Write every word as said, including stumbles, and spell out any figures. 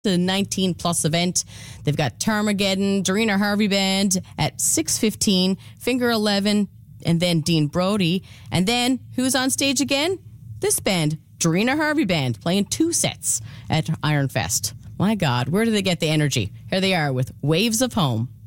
The nineteen plus event. They've got Tarmageddon, Dorina Harvey Band at six fifteen, Finger eleven, and then Dean Brody. And then, who's on stage again? This band, Dorina Harvey Band, playing two sets at Iron Fest. My God, where do they get the energy? Here they are with Waves of Home.